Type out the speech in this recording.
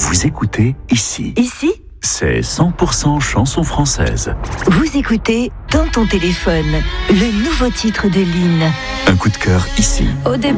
Vous écoutez ici. Ici, C'est 100% chanson française. vous écoutez Dans ton téléphone, le nouveau titre de Lynn. Un coup de cœur ici. Au départ,